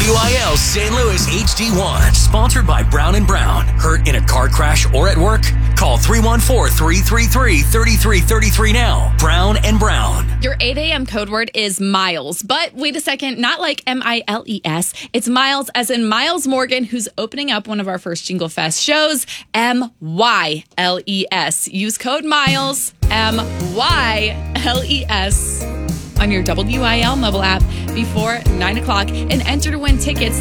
WIL St. Louis HD1. Sponsored by Brown & Brown. Hurt in a car crash or at work? Call 314-333-3333 now. Brown & Brown. Your 8 a.m. code word is Miles. But wait a second, not like M-I-L-E-S. It's Miles as in Miles Morgan, who's opening up one of our first Jingle Fest shows. M-Y-L-E-S. Use code Miles, M-Y-L-E-S, on your WIL mobile app before 9 o'clock and enter to win tickets